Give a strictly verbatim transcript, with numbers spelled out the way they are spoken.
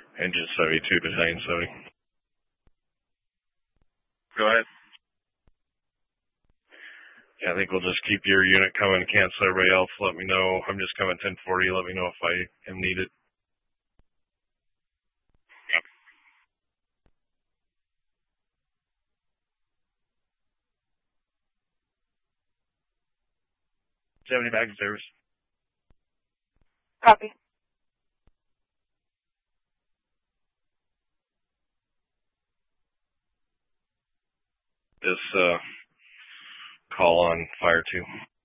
Engine seventy-two to nine seventy. Go ahead. Yeah, I think we'll just keep your unit coming, cancel everybody else. Let me know. I'm just coming ten forty. Let me know if I am needed. Yep. seventy back in service. Copy. This uh, call on fire two.